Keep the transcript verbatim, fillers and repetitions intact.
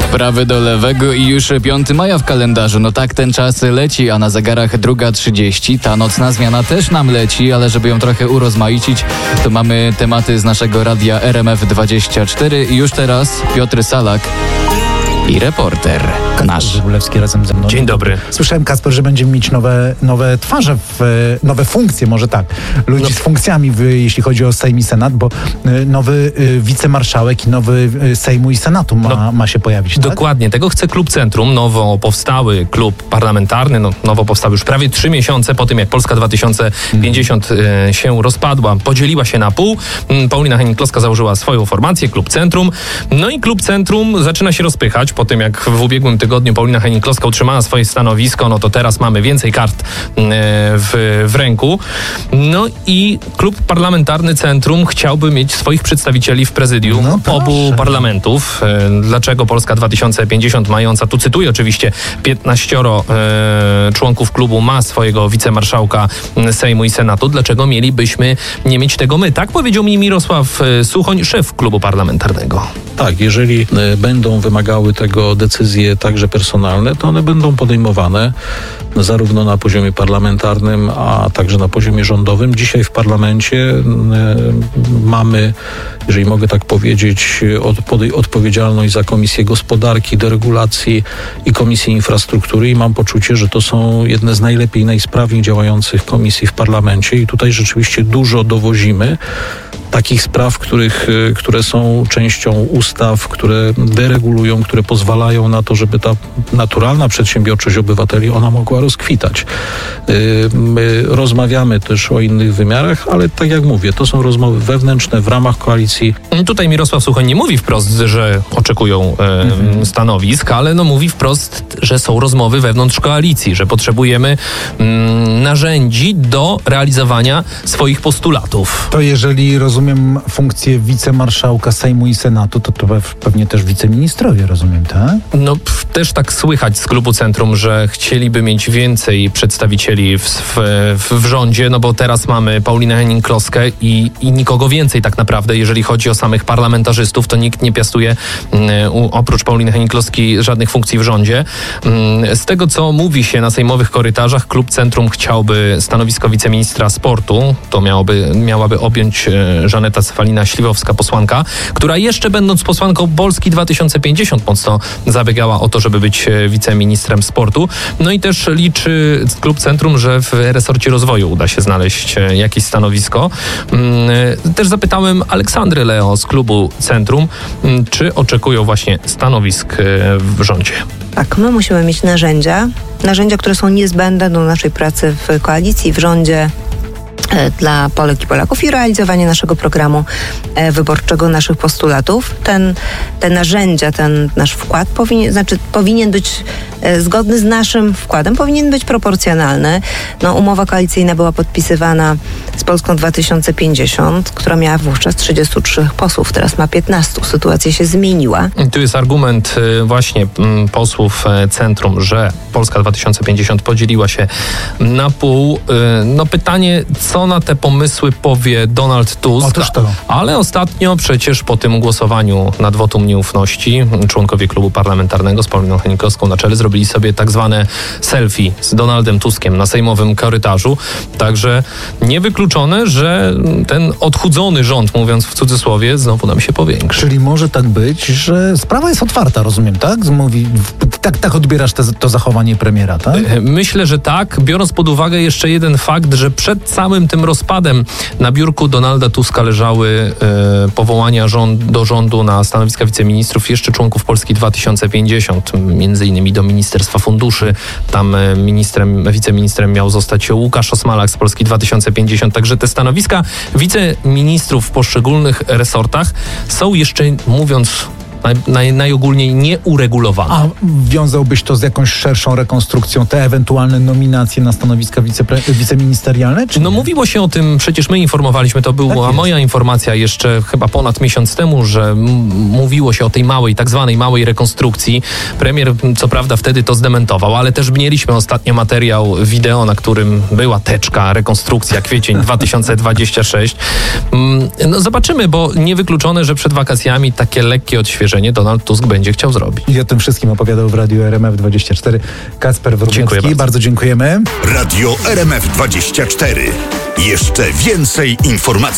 Prawy do lewego i już piątego maja w kalendarzu. No tak ten czas leci, a na zegarach druga trzydzieści. Ta nocna zmiana też nam leci, ale żeby ją trochę urozmaicić, to mamy tematy z naszego radia R M F dwadzieścia cztery. I już teraz Piotr Salak i reporter nasz. Żygulewski razem ze mną. Dzień dobry. Słyszałem, Kasper, że będziemy mieć nowe, nowe twarze, w, nowe funkcje, może tak. Ludzi no. z funkcjami, w, jeśli chodzi o Sejm i Senat, bo y, nowy y, wicemarszałek i nowy y, Sejmu i Senatu ma, no, ma się pojawić. Tak? Dokładnie. Tego chce Klub Centrum, nowo powstały klub parlamentarny, no, nowo powstały już prawie trzy miesiące po tym, jak Polska dwa tysiące pięćdziesiąt hmm. y, się rozpadła, podzieliła się na pół. Paulina Hennig-Kloska założyła swoją formację, Klub Centrum. No i Klub Centrum zaczyna się rozpychać. Po tym, jak w ubiegłym tygodniu Paulina Hennig-Kloska utrzymała swoje stanowisko, no to teraz mamy więcej kart w, w ręku. No i Klub Parlamentarny Centrum chciałby mieć swoich przedstawicieli w prezydium no obu parlamentów. Dlaczego Polska dwa tysiące pięćdziesiąt, mająca, tu cytuję oczywiście, piętnaścioro e, członków klubu ma swojego wicemarszałka Sejmu i Senatu? Dlaczego mielibyśmy nie mieć tego my? Tak powiedział mi Mirosław Suchoń, szef klubu parlamentarnego. Tak, jeżeli e, będą wymagały tego decyzje także personalne, to one będą podejmowane zarówno na poziomie parlamentarnym, a także na poziomie rządowym. Dzisiaj w parlamencie e, mamy, jeżeli mogę tak powiedzieć, od, pod, odpowiedzialność za Komisję Gospodarki, Deregulacji i Komisję Infrastruktury i mam poczucie, że to są jedne z najlepiej, najsprawniej działających komisji w parlamencie i tutaj rzeczywiście dużo dowozimy takich spraw, których, które są częścią ustaw, które deregulują, które pozwalają na to, żeby ta naturalna przedsiębiorczość obywateli, ona mogła rozkwitać. My rozmawiamy też o innych wymiarach, ale tak jak mówię, to są rozmowy wewnętrzne w ramach koalicji. Tutaj Mirosław Suchoń nie mówi wprost, że oczekują e, mhm. stanowisk, ale no mówi wprost, że są rozmowy wewnątrz koalicji, że potrzebujemy mm, narzędzi do realizowania swoich postulatów. To jeżeli rozumiem funkcję wicemarszałka Sejmu i Senatu, to, to pewnie też wiceministrowie, rozumiem, tak? No też tak słychać z klubu Centrum, że chcieliby mieć więcej przedstawicieli w, w, w rządzie, no bo teraz mamy Paulinę Hennig-Kloskę i, i nikogo więcej tak naprawdę, jeżeli chodzi o samych parlamentarzystów, to nikt nie piastuje um, oprócz Pauliny Hennig-Kloski żadnych funkcji w rządzie. Um, z tego, co mówi się na sejmowych korytarzach, klub Centrum chciałby stanowisko wiceministra sportu, to miałoby, miałaby objąć e, Żaneta Cefalina-Śliwowska, posłanka, która jeszcze będąc posłanką Polski dwa tysiące pięćdziesiąt mocno zabiegała o to, żeby być wiceministrem sportu. No i też liczy klub Centrum, że w resorcie rozwoju uda się znaleźć jakieś stanowisko. Też zapytałem Aleksandrę Leo z klubu Centrum, czy oczekują właśnie stanowisk w rządzie. Tak, my musimy mieć narzędzia, narzędzia, które są niezbędne do naszej pracy w koalicji, w rządzie, dla Polek i Polaków i realizowanie naszego programu wyborczego, naszych postulatów. Ten, te narzędzia, ten nasz wkład powinien, znaczy powinien być zgodny z naszym wkładem, powinien być proporcjonalny. No, umowa koalicyjna była podpisywana z Polską dwa tysiące pięćdziesiąt, która miała wówczas trzydziestu trzech posłów, teraz ma piętnastu. Sytuacja się zmieniła. I tu jest argument właśnie posłów Centrum, że Polska dwa tysiące pięćdziesiąt podzieliła się na pół. No pytanie, co na te pomysły powie Donald Tusk? Otóż to. Ale ostatnio przecież po tym głosowaniu nad wotum nieufności członkowie klubu parlamentarnego z Pauliną Hennig-Kloską na czele zrobili sobie tak zwane selfie z Donaldem Tuskiem na sejmowym korytarzu. Także niewykluczone, że ten odchudzony rząd, mówiąc w cudzysłowie, znowu nam się powiększy. Czyli może tak być, że sprawa jest otwarta, rozumiem, tak? Mówi, tak, tak odbierasz te, to zachowanie premiera, tak? Myślę, że tak, biorąc pod uwagę jeszcze jeden fakt, że przed całym tym rozpadem na biurku Donalda Tuska leżały e, powołania rząd, do rządu na stanowiska wiceministrów jeszcze członków Polski dwa tysiące pięćdziesiąt, między innymi do Ministerstwa Funduszy. Tam e, ministrem, wiceministrem miał zostać Łukasz Osmalak z Polski dwa tysiące pięćdziesiąt. Także te stanowiska wiceministrów w poszczególnych resortach są jeszcze, mówiąc Naj, naj, najogólniej nieuregulowane. A wiązałbyś to z jakąś szerszą rekonstrukcją, te ewentualne nominacje na stanowiska wicepre- wiceministerialne? Czy no nie? Mówiło się o tym, przecież my informowaliśmy, to była tak moja informacja jeszcze chyba ponad miesiąc temu, że m- mówiło się o tej małej, tak zwanej małej rekonstrukcji. Premier co prawda wtedy to zdementował, ale też mieliśmy ostatnio materiał wideo, na którym była teczka, rekonstrukcja, kwiecień dwa tysiące dwudziesty szósty. No zobaczymy, bo niewykluczone, że przed wakacjami takie lekkie odświeżenie rozszerzenie Donald Tusk będzie chciał zrobić. I o tym wszystkim opowiadał w Radiu R M F dwadzieścia cztery Kacper Wróblewski. Dziękuję bardzo. Bardzo dziękujemy. Radio R M F dwadzieścia cztery. Jeszcze więcej informacji.